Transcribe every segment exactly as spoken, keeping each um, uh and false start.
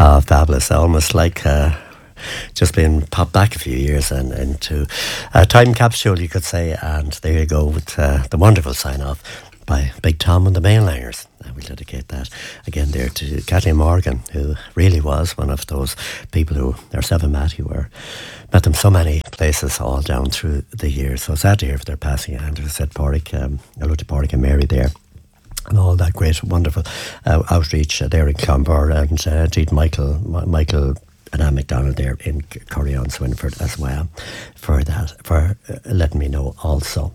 Uh, fabulous, almost like uh, just being popped back a few years and into a time capsule, you could say. And there you go with uh, the wonderful sign-off by Big Tom and the Mainliners. And we'll dedicate that again there to Kathleen Morgan, who really was one of those people who, herself and Matt, who were, met them so many places all down through the years. So sad to hear for their passing. And as I said, Porrick, um, hello to Porrick and Mary there. And all that great, wonderful uh, outreach uh, there in Clonbur, and uh, indeed Michael, M- Michael and Anne McDonald there in Corry on Swinford as well, for that, for uh, letting me know also.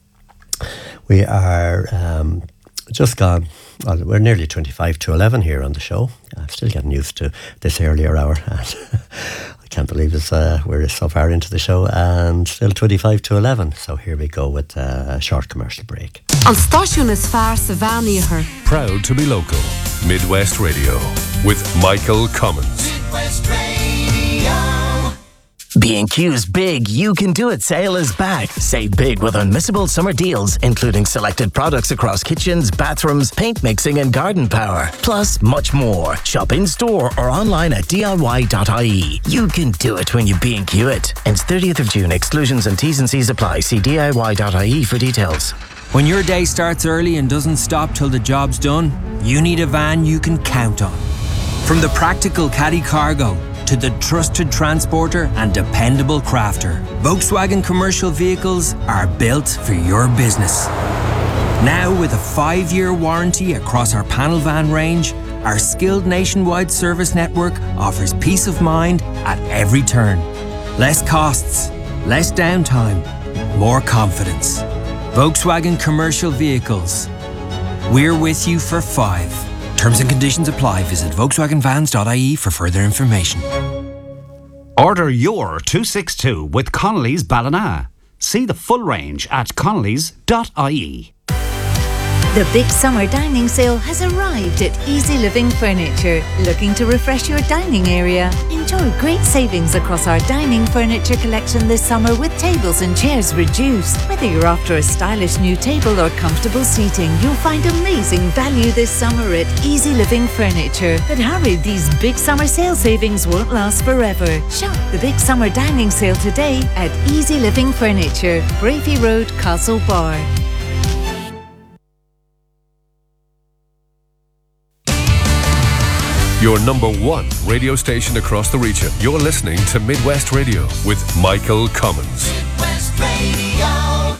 We are um, just gone, well, we're nearly twenty-five to eleven here on the show. I'm still getting used to this earlier hour. And I can't believe it's, uh, we're so far into the show and still twenty-five to eleven. So here we go with uh, a short commercial break. An stáisiún is fearr sa bhean. Proud to be local. Midwest Radio with Michael Cummins. Midwest Radio. B and Q's Big You Can Do It sale is back. Save big with unmissable summer deals, including selected products across kitchens, bathrooms, paint mixing and garden power. Plus, much more. Shop in-store or online at D I Y dot I E. You can do it when you B and Q it. Ends thirtieth of June. Exclusions and T's and C's apply. See D I Y dot I E for details. When your day starts early and doesn't stop till the job's done, you need a van you can count on. From the practical caddy cargo to the trusted transporter and dependable crafter, Volkswagen commercial vehicles are built for your business. Now with a five-year warranty across our panel van range, our skilled nationwide service network offers peace of mind at every turn. Less costs, less downtime, more confidence. Volkswagen commercial vehicles. We're with you for five. Terms and conditions apply. Visit Volkswagen Vans dot I E for further information. Order your two sixty-two with Connolly's Ballina. See the full range at Connolly's dot I E. The big summer dining sale has arrived at Easy Living Furniture. Looking to refresh your dining area? Enjoy great savings across our dining furniture collection this summer with tables and chairs reduced. Whether you're after a stylish new table or comfortable seating, you'll find amazing value this summer at Easy Living Furniture. But hurry, these big summer sale savings won't last forever. Shop the big summer dining sale today at Easy Living Furniture, Brafey Road, Castlebar. Your number one radio station across the region. You're listening to Midwest Radio with Michael Cummins. Midwest Radio.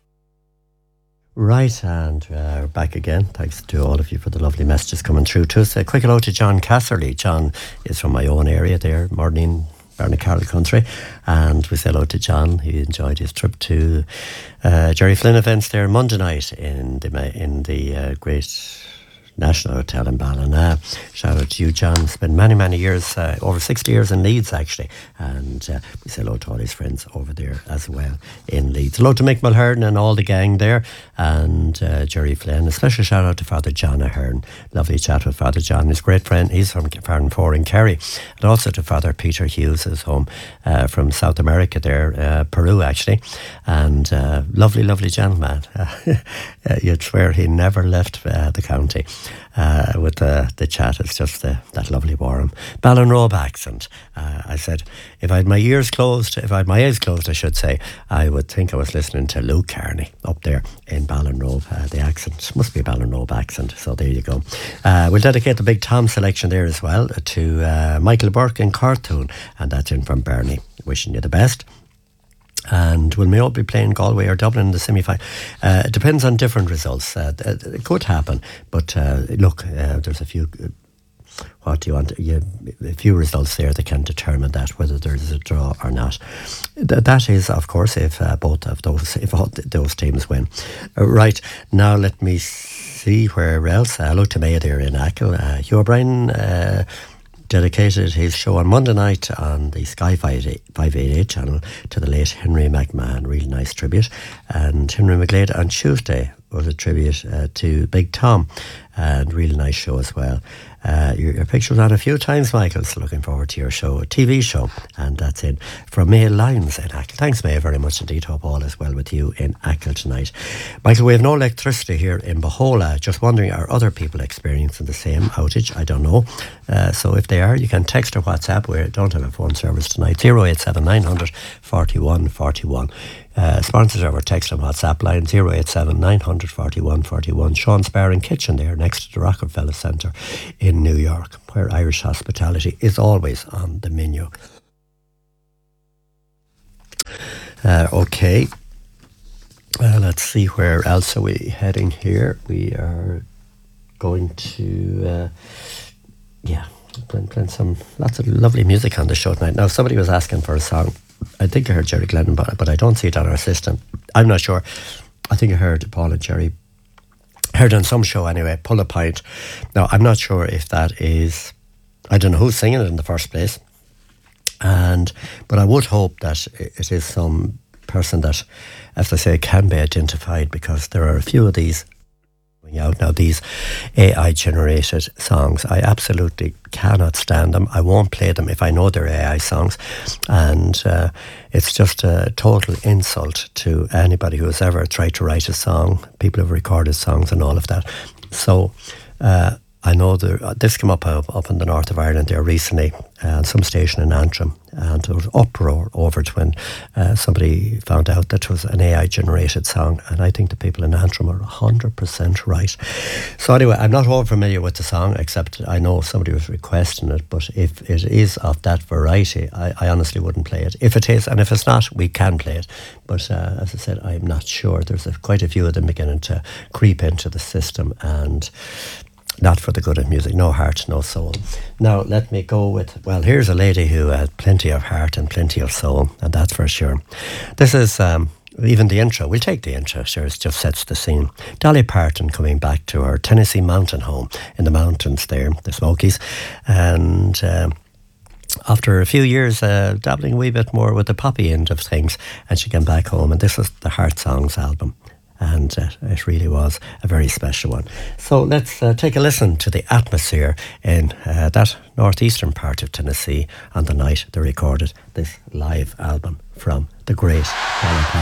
Right, and uh, we're back again. Thanks to all of you for the lovely messages coming through to us. A quick hello to John Casserly. John is from my own area there, Morning, Barnacarroll country. And we say hello to John. He enjoyed his trip to uh, Jerry Flynn events there Monday night in the, in the uh, great National Hotel in Ballina. Shout out to you, John. Spent many, many years, uh, over sixty years in Leeds, actually. And uh, we say hello to all his friends over there as well in Leeds. Hello to Mick Mulhern and all the gang there, and uh, Jerry Flynn. A special shout out to Father John Ahern. Lovely chat with Father John, his great friend. He's from Farnfore in Kerry. And also to Father Peter Hughes, his home uh, from South America there, uh, Peru, actually. And uh, lovely, lovely gentleman. Uh, you'd swear he never left uh, the county. Uh, with the, the chat, it's just the, that lovely warm Ballinrobe accent. Uh, I said, if I had my ears closed, if I had my eyes closed, I should say, I would think I was listening to Luke Carney up there in Ballinrobe. Uh, the accent must be a Ballinrobe accent, so there you go. Uh, we'll dedicate the Big Tom selection there as well to uh, Michael Burke in Cartoon, and that's in from Bernie. Wishing you the best. And will Mayo be playing Galway or Dublin in the semi-final? Uh, it depends on different results. Uh, it could happen, but uh, look, uh, there's a few. Uh, what do you want? You, a few results there that can determine that whether there's a draw or not. Th- that is, of course, if uh, both of those, if all th- those teams win. Uh, right now, let me see where else. Uh, hello to Maya there in Achill. Uh, Hugh O'Brien. Uh, dedicated his show on Monday night on the Sky five eighty-eight channel to the late Henry McMahon. Really nice tribute. And Henry McGlade on Tuesday was a tribute uh, to Big Tom, and really nice show as well. Uh, your, your picture was on a few times, Michael, so looking forward to your show, a T V show. And that's it from May Lyons in Achill. Thanks, May, very much indeed. Hope all is well with you in Achill tonight. Michael, we have no electricity here in Bohola. Just wondering, are other people experiencing the same outage? I don't know. Uh, so if they are, you can text or WhatsApp. We don't have a phone service tonight. zero eight seven nine hundred forty-one forty-one. Uh, sponsors our text and WhatsApp line zero eight seven nine hundred forty-one forty-one. Sean's Bar and Kitchen there next to the Rockefeller Centre in New York, where Irish hospitality is always on the menu. Uh, okay, uh, let's see, where else are we heading here? We are going to, uh, yeah, playing, playing some lots of lovely music on the show tonight. Now, somebody was asking for a song. I think I heard Jerry Glennon, but, but I don't see it on our system. I'm not sure. I think I heard Paul and Jerry, heard on some show anyway, Pull a Pint. Now, I'm not sure if that is, I don't know who's singing it in the first place. And but I would hope that it is some person that, as I say, can be identified, because there are a few of these going out now, these A I generated songs. I absolutely cannot stand them. I won't play them if I know they're A I songs, and uh, it's just a total insult to anybody who has ever tried to write a song, people who have recorded songs and all of that. So uh, I know there, uh, this came up, up up in the north of Ireland there recently, uh, on some station in Antrim, and there was uproar over it when uh, somebody found out that it was an A I generated song, and I think the people in Antrim are one hundred percent right. So anyway, I'm not all familiar with the song, except I know somebody was requesting it, but if it is of that variety, I, I honestly wouldn't play it. If it is, and if it's not, we can play it. But uh, as I said, I'm not sure. There's a, quite a few of them beginning to creep into the system, and not for the good of music. No heart, no soul. Now, let me go with, well, here's a lady who had plenty of heart and plenty of soul, and that's for sure. This is, um, even the intro, we'll take the intro, sure, it just sets the scene. Dolly Parton coming back to her Tennessee mountain home in the mountains there, the Smokies, and um, after a few years uh, dabbling a wee bit more with the poppy end of things, and she came back home, and this was the Heart Songs album. And uh, it really was a very special one. So let's uh, take a listen to the atmosphere in uh, that northeastern part of Tennessee on the night they recorded this live album from the great Dolly Parton.